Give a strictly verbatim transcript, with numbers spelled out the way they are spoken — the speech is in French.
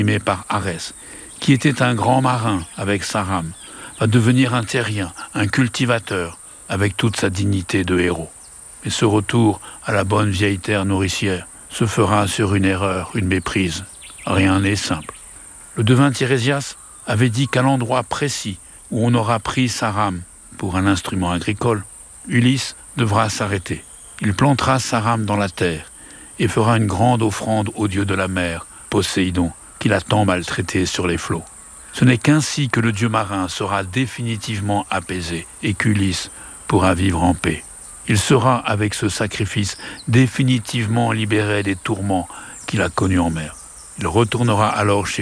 animé par Arès, qui était un grand marin avec Saram, va devenir un terrien, un cultivateur, avec toute sa dignité de héros. Et ce retour à la bonne vieille terre nourricière se fera sur une erreur, une méprise. Rien n'est simple. Le devin Tirésias avait dit qu'à l'endroit précis où on aura pris Saram pour un instrument agricole, Ulysse devra s'arrêter. Il plantera Saram dans la terre et fera une grande offrande au dieu de la mer, Poséidon, qu'il a tant maltraité sur les flots. Ce n'est qu'ainsi que le dieu marin sera définitivement apaisé et qu'Ulysse pourra vivre en paix. Il sera, avec ce sacrifice, définitivement libéré des tourments qu'il a connus en mer. Il retournera alors chez